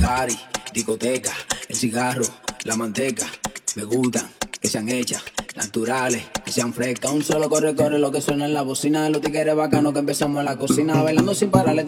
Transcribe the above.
party, discoteca, el cigarro, la manteca. Me gustan que sean hechas, naturales, que sean frescas. Un solo corre, corre lo que suena en la bocina. De los tigres bacanos que empezamos en la cocina. Bailando sin parar,